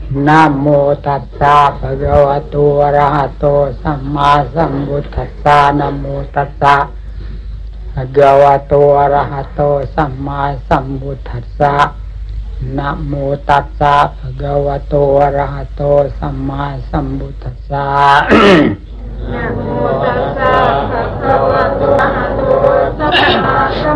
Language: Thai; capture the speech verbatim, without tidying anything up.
นะโมตัสสะภะคะวะโตอะระหะโตสัมมาสัมพุทธัสสะนะโมตัสสะภะคะวะโตอะระหะโตสัมมาสัมพุทธัสสะนะโมตัสสะภะคะวะโตอะระหะโตสัมมาสัมพุทธัสสะนะโมตัสสะภะคะวะโตอะระหะโตสัมมาสั